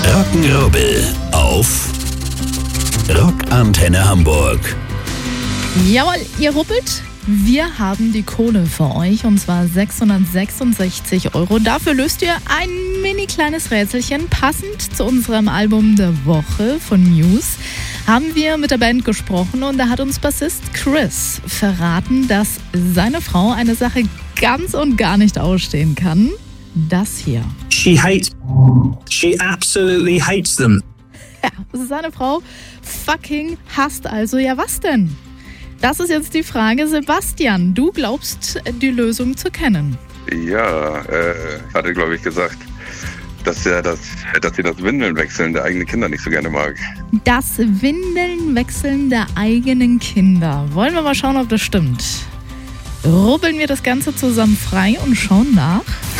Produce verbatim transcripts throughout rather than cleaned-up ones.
Rock'n'Rubbel auf Rockantenne Hamburg. Jawohl, ihr ruppelt. Wir haben die Kohle für euch und zwar sechshundertsechsundsechzig Euro. Dafür löst ihr ein mini kleines Rätselchen. Passend zu unserem Album der Woche von Muse haben wir mit der Band gesprochen und da hat uns Bassist Chris verraten, dass seine Frau eine Sache ganz und gar nicht ausstehen kann. Das hier. She hates. She absolutely hates them. Ja, seine Frau fucking hasst also. Ja, was denn? Das ist jetzt die Frage. Sebastian, du glaubst, die Lösung zu kennen. Ja, äh, hatte, glaube ich, gesagt, dass er das, dass sie das Windeln wechseln der eigenen Kinder nicht so gerne mag. Das Windeln wechseln der eigenen Kinder. Wollen wir mal schauen, ob das stimmt. Rubbeln wir das Ganze zusammen frei und schauen nach.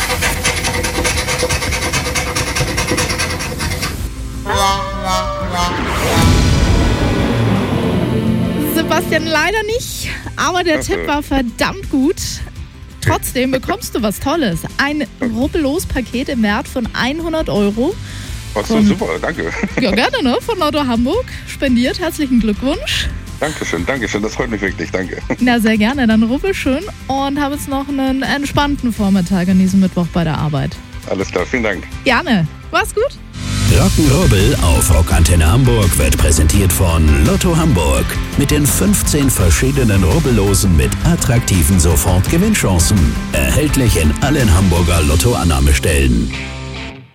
Sebastian, leider nicht, aber der Okay. Tipp war verdammt gut. Trotzdem bekommst du was Tolles. Ein Rubbellos-Paket im Wert von hundert Euro. Ach so, Von- super, danke. Ja, gerne, ne? Von Lotto Hamburg. Spendiert. Herzlichen Glückwunsch. Dankeschön, Dankeschön, das freut mich wirklich, danke. Na, sehr gerne. Dann rubbel schön und hab jetzt noch einen entspannten Vormittag an diesem Mittwoch bei der Arbeit. Alles klar, vielen Dank. Gerne. Mach's gut. Rock'n'Rubbel auf Rockantenne Hamburg wird präsentiert von Lotto Hamburg. Mit den fünfzehn verschiedenen Rubbellosen mit attraktiven Sofortgewinnchancen. Erhältlich in allen Hamburger Lotto-Annahmestellen.